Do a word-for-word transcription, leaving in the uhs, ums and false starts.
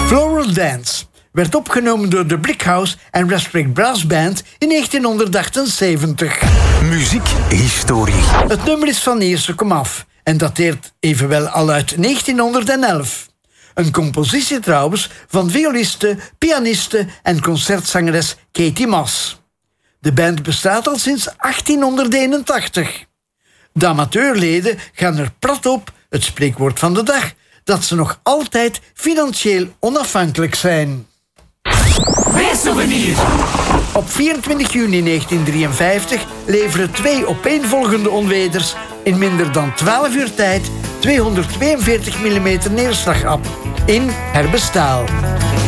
Floral Dance werd opgenomen door de Brick House en Raspberry Brass Band in negentienhonderdachtenzeventig. Muziekhistorie. Het nummer is van eerste komaf en dateert evenwel al uit negentienhonderdelf. Een compositie trouwens van violiste, pianiste en concertzangeres Katie Moss. De band bestaat al sinds achttienhonderdeenentachtig. De amateurleden gaan er prat op, het spreekwoord van de dag, dat ze nog altijd financieel onafhankelijk zijn. Weersouvenir. Op vierentwintig juni negentiendrieënvijftig leveren twee opeenvolgende onweders in minder dan twaalf uur tijd tweehonderdtweeënveertig millimeter neerslag op in Herbestaal.